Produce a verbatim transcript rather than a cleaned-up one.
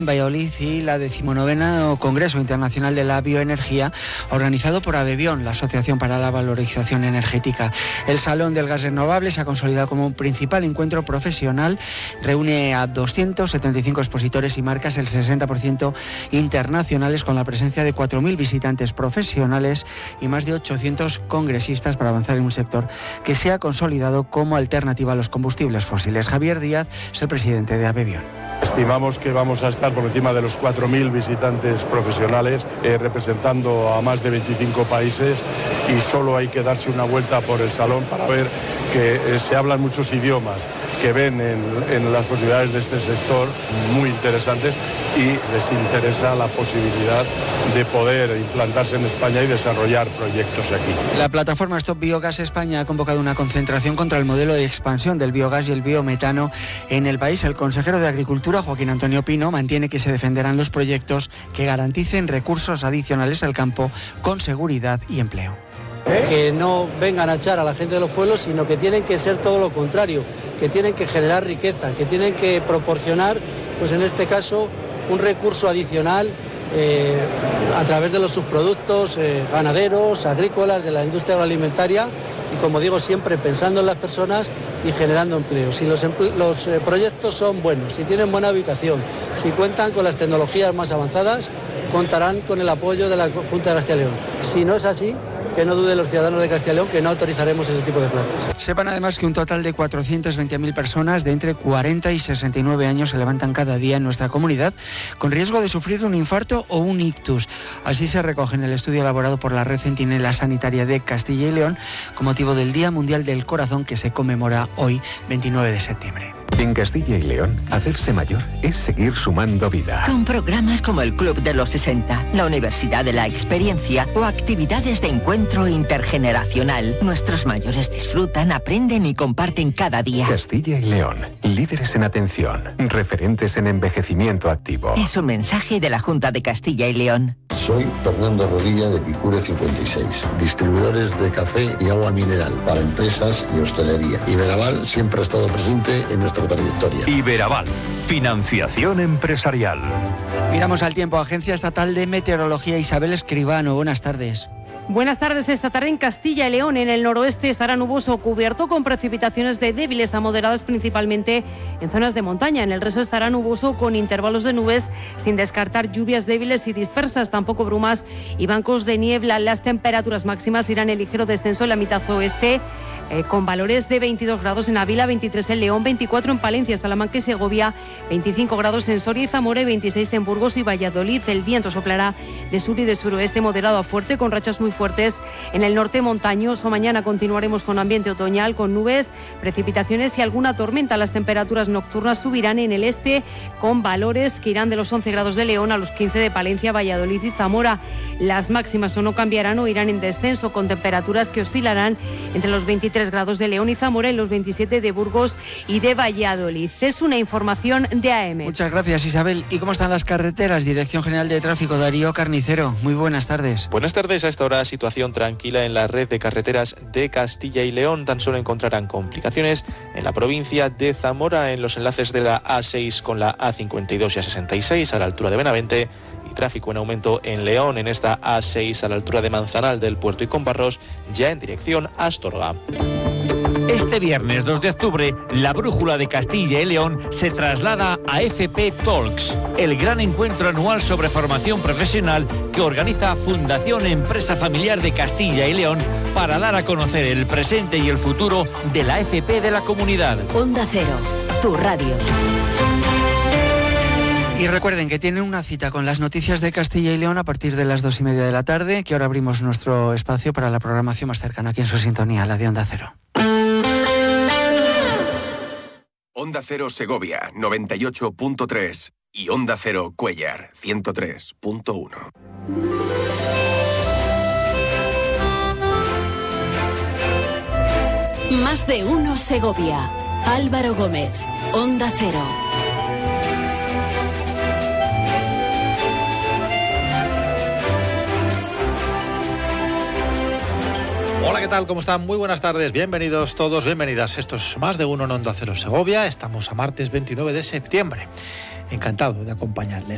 Valladolid y la decimonovena Congreso Internacional de la Bioenergía, organizado por ABEBION, la Asociación para la Valorización Energética. El Salón del Gas Renovable se ha consolidado como un principal encuentro profesional, reúne a doscientos setenta y cinco expositores y marcas, el sesenta por ciento internacionales, con la presencia de cuatro mil visitantes profesionales y más de ochocientos congresistas para avanzar en un sector que se ha consolidado como alternativa a los combustibles fósiles. Javier Díaz es el presidente de ABEBION. Estimamos que vamos a estar por encima de los cuatro mil visitantes profesionales, eh, representando a más de veinticinco países, y solo hay que darse una vuelta por el salón para ver que eh, se hablan muchos idiomas, que ven en, en las posibilidades de este sector muy interesantes, y les interesa la posibilidad de poder implantarse en España y desarrollar proyectos aquí. La plataforma Stop Biogas España ha convocado una concentración contra el modelo de expansión del biogás y el biometano en el país. El consejero de Agricultura, Joaquín Antonio Pino, mantiene que se defenderán los proyectos que garanticen recursos adicionales al campo con seguridad y empleo. Que no vengan a echar a la gente de los pueblos, sino que tienen que ser todo lo contrario, que tienen que generar riqueza, que tienen que proporcionar, pues en este caso, un recurso adicional eh, a través de los subproductos eh, ganaderos, agrícolas, de la industria agroalimentaria, y como digo siempre, pensando en las personas y generando empleo. Si los, emple- los eh, proyectos son buenos, si tienen buena ubicación, si cuentan con las tecnologías más avanzadas, contarán con el apoyo de la Junta de Castilla y León. Si no es así, que no duden los ciudadanos de Castilla y León que no autorizaremos ese tipo de plazas. Sepan además que un total de cuatrocientas veinte mil personas de entre cuarenta y sesenta y nueve años se levantan cada día en nuestra comunidad con riesgo de sufrir un infarto o un ictus. Así se recoge en el estudio elaborado por la Red Centinela Sanitaria de Castilla y León con motivo del Día Mundial del Corazón, que se conmemora hoy, veintinueve de septiembre. En Castilla y León, hacerse mayor es seguir sumando vida. Con programas como el Club de los sesenta, la Universidad de la Experiencia o actividades de encuentro intergeneracional, nuestros mayores disfrutan, aprenden y comparten cada día. Castilla y León, líderes en atención, referentes en envejecimiento activo. Es un mensaje de la Junta de Castilla y León. Soy Fernando Rodilla de Picure cincuenta y seis, distribuidores de café y agua mineral para empresas y hostelería. Iberaval siempre ha estado presente en nuestra trayectoria. Iberaval, financiación empresarial. Miramos al tiempo. Agencia Estatal de Meteorología, Isabel Escribano, buenas tardes. Buenas tardes. Esta tarde en Castilla y León, en el noroeste, estará nuboso cubierto con precipitaciones de débiles a moderadas, principalmente en zonas de montaña. En el resto estará nuboso con intervalos de nubes, sin descartar lluvias débiles y dispersas, tampoco brumas y bancos de niebla. Las temperaturas máximas irán en ligero descenso en la mitad oeste, eh, con valores de veintidós grados en Ávila, veintitrés en León, veinticuatro en Palencia, Salamanca y Segovia, veinticinco grados en Soria y Zamora y veintiséis en Burgos y Valladolid. El viento soplará de sur y de suroeste moderado a fuerte, con rachas muy fuertes en el norte montañoso. Mañana continuaremos con ambiente otoñal, con nubes, precipitaciones y alguna tormenta. Las temperaturas nocturnas subirán en el este, con valores que irán de los once grados de León a los quince de Palencia, Valladolid y Zamora. Las máximas o no cambiarán o irán en descenso, con temperaturas que oscilarán entre los veintitrés grados de León y Zamora y los veintisiete de Burgos y de Valladolid. Es una información de A M. Muchas gracias, Isabel. ¿Y cómo están las carreteras? Dirección General de Tráfico, Darío Carnicero. Muy buenas tardes. Buenas tardes. A esta hora, situación tranquila en la red de carreteras de Castilla y León. Tan solo encontrarán complicaciones en la provincia de Zamora, en los enlaces de la A seis con la A cincuenta y dos y A sesenta y seis a la altura de Benavente, y tráfico en aumento en León, en esta A seis a la altura de Manzanal del Puerto y Combarros, ya en dirección a Astorga. Este viernes dos de octubre, la Brújula de Castilla y León se traslada a F P Talks, el gran encuentro anual sobre formación profesional que organiza Fundación Empresa Familiar de Castilla y León para dar a conocer el presente y el futuro de la F P de la comunidad. Onda Cero, tu radio. Y recuerden que tienen una cita con las noticias de Castilla y León a partir de las dos y media de la tarde, que ahora abrimos nuestro espacio para la programación más cercana aquí en su sintonía, la de Onda Cero. Onda Cero Segovia, noventa y ocho punto tres, y Onda Cero Cuéllar, ciento tres punto uno. Más de uno Segovia. Álvaro Gómez, Onda Cero. Hola, ¿qué tal? ¿Cómo están? Muy buenas tardes. Bienvenidos todos, bienvenidas. Esto es Más de Uno en Onda Cero Segovia. Estamos a martes veintinueve de septiembre. Encantado de acompañarles.